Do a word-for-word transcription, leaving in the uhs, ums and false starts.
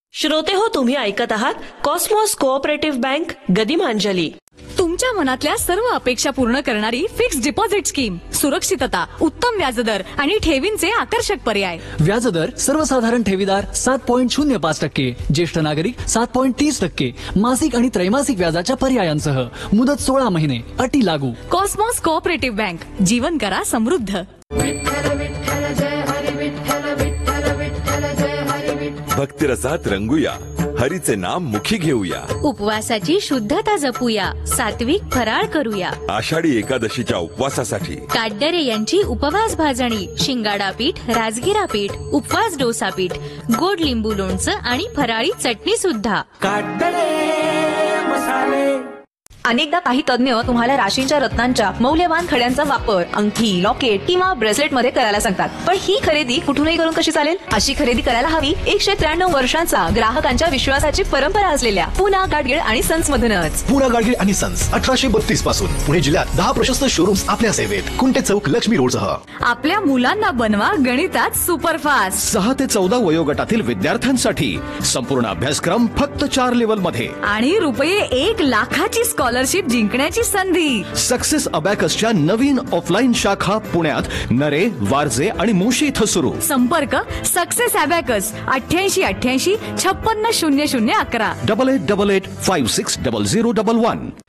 श्रोते हो, तुम्ही ऐकत आहात कॉस्मॉस कोऑपरेटिव्ह बँक गदिमांजली. तुमच्या मनातल्या सर्व अपेक्षा पूर्ण करणारी फिक्स्ड डिपॉझिट स्कीम, सुरक्षितता, उत्तम व्याजदर आणि ठेवींचे आकर्षक पर्याय. व्याजदर सर्वसाधारण ठेवीदार सात पॉईंट शून्य पाच टक्के, ज्येष्ठ नागरिक सात पॉईंट तीस टक्के, मासिक आणि त्रैमासिक व्याजाच्या पर्यायांसह मुदत सोळा महिने, अटी लागू. कॉस्मॉस कोऑपरेटिव्ह बँक, जीवन करा समृद्ध. भक्तिरसात रंगूया, हरीचे नाम मुखी घेऊया, उपवासाची शुद्धता जपूया, सात्विक फराळ करूया. आषाढी एकादशीच्या उपवासासाठी काटदरे यांची उपवास भाजणी, शिंगाडा पीठ, राजगिरा पीठ, उपवास डोसा पीठ, गोड लिंबू लोणचं आणि फराळी चटणी सुद्धा. अनेकदा काही तज्ञ तुम्हाला राशींच्या रत्नांच्या मौल्यवान खड्यांचा वापर अंगठी, लॉकेट किंवा ब्रेसलेट मध्ये करायला सांगतात. पण ही खरेदी कुठूनही करून कशी चालेल? अशी खरेदी करायला हवी एकशे त्र्याण्णव वर्षांचा ग्राहकांच्या विश्वासाची परंपरा असलेल्या पुना गाडगीळ आणि सन्स मधूनच. पुना गाडगीळ आणि सन्स अठराशे बत्तीस पासून पुणे जिल्ह्यात दहा प्रशस्त शोरूम्स आपल्या सेवेत. कुंटे चौक, लक्ष्मी रोड सह. आपल्या मुलांना बनवा गणितात सुपरफास्ट. सहा ते चौदा वयोगटातील विद्यार्थ्यांसाठी संपूर्ण अभ्यासक्रम फक्त चार लेवल मध्ये आणि रुपये एक लाखाची स्कॉलरशिप जिंकण्याची संधी. सक्सेस अबॅकसच्या नवीन ऑफलाईन शाखा पुण्यात नरे, वारजे आणि मुशी इथं सुरू. संपर्क सक्सेस अबॅकस अठ्ठ्याऐंशी अठ्ठ्याऐंशी छप्पन्न शून्य शून्य अकरा double eight double eight five six double zero double one.